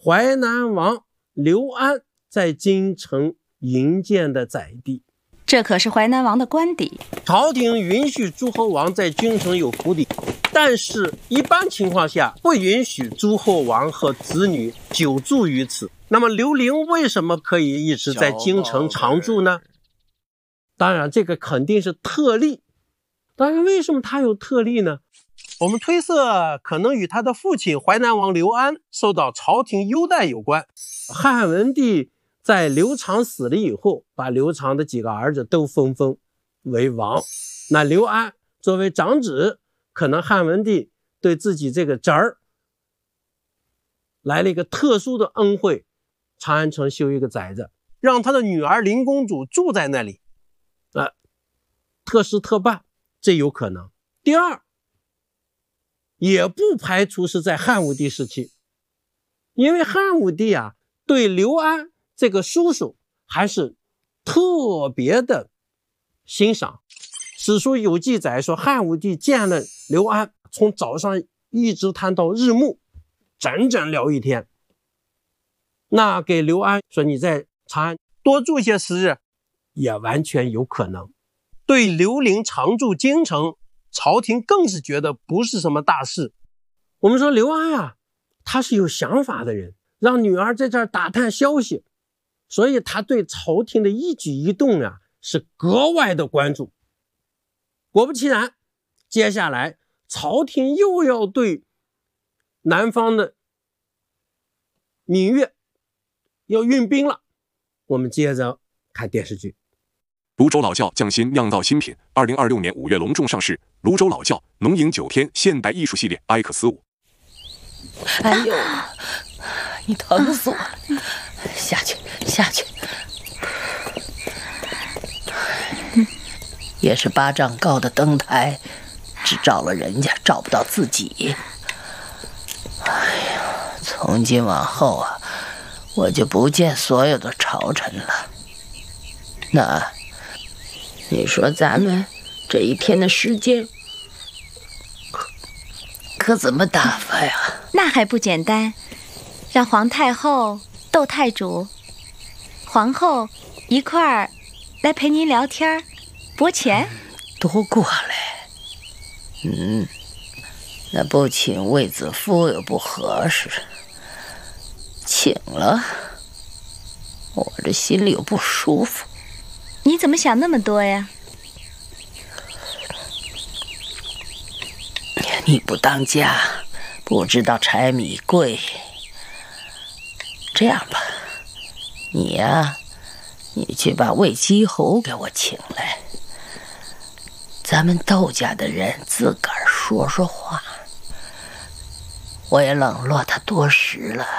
淮南王刘安在京城营建的宅地。 这可是淮南王的官邸。 朝廷允许诸侯王在京城有府邸，但是一般情况下不允许诸侯王和子女久住于此。那么刘伶为什么可以一直在京城常住呢？当然这个肯定是特例。当然为什么他有特例呢？我们推测可能与他的父亲淮南王刘安受到朝廷优待有关。汉文帝在刘长死了以后，把刘长的几个儿子都封为王。那刘安作为长子，可能汉文帝对自己这个侄儿来了一个特殊的恩惠，长安城修一个宅子，让他的女儿林公主住在那里，特事特办，这有可能。第二，也不排除是在汉武帝时期，因为汉武帝对刘安这个叔叔还是特别的欣赏。史书有记载说，汉武帝见了刘安，从早上一直谈到日暮，整整聊一天。那给刘安说你在长安多住些时日，也完全有可能。对刘伶常驻京城，朝廷更是觉得不是什么大事。我们说刘安他是有想法的人，让女儿在这儿打探消息，所以他对朝廷的一举一动是格外的关注。果不其然，接下来朝廷又要对南方的闽越要运兵了。我们接着看电视剧。 泸州老窖匠心酿造新品，2026年5月隆重上市。泸州老窖浓饮9天现代艺术系列 X5。 哎呦，你疼死我了！下去，下去。也是8丈高的灯台，只照了人家，照不到自己。哎呀，从今往后我就不见所有的朝臣了。那你说咱们这一天的时间可怎么打发呀？ 那还不简单，让皇太后、窦太主、皇后一块儿来陪您聊天拨钱。 都过来。那不请卫子夫又不合适，请了我这心里又不舒服。 你怎么想那么多呀？ 你不当家，不知道柴米贵。这样吧，你去把魏姬侯给我请来，咱们窦家的人自个儿说说话。我也冷落他多时了。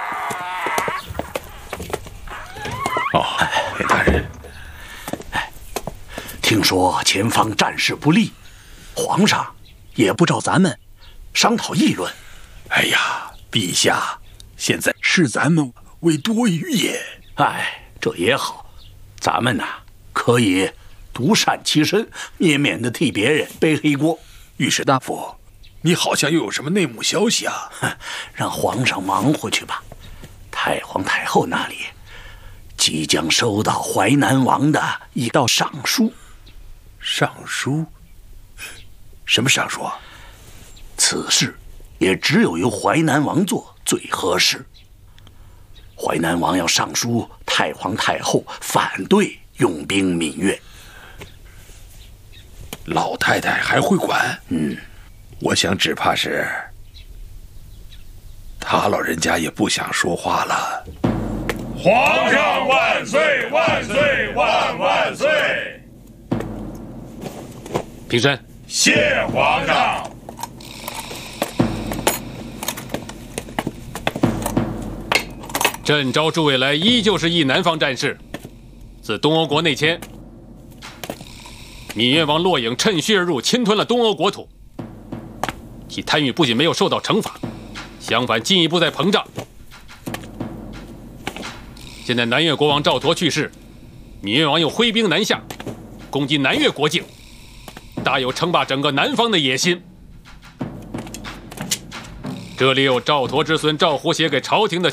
魏大人，听说前方战事不利，皇上也不照咱们商讨议论。 哎呀，陛下，现在是咱们为多余也。 这也好，咱们可以独善其身，也免得替别人背黑锅。 御史大夫，你好像又有什么内幕消息啊？ 让皇上忙活去吧。太皇太后那里即将收到淮南王的一道上书。 上书？什么上书啊？ 此事也只有由淮南王做最合适。淮南王要上书太皇太后，反对用兵闽越。 老太太还会管？我想只怕是他老人家也不想说话了。 皇上万岁万岁万万岁！ 平身。 谢皇上。 朕召诸位来，依旧是议南方战事。自东欧国内迁，闽越王骆颖趁虚而入，侵吞了东欧国土。其贪欲不仅没有受到惩罚，相反进一步在膨胀。现在南越国王赵佗去世，闽越王又挥兵南下，攻击南越国境，大有称霸整个南方的野心。这里有赵佗之孙赵胡写给朝廷的